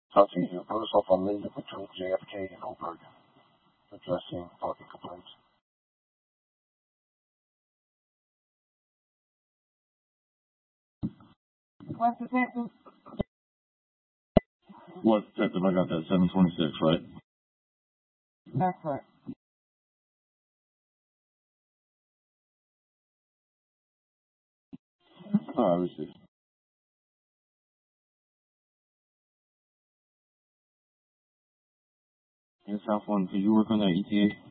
Southeast first off on Linda between JFK and Oberg, addressing parking complaints. What's the Texas? What detective? I got that 726, right? That's correct. All right, received. Yeah, South One, could you work on that ETA?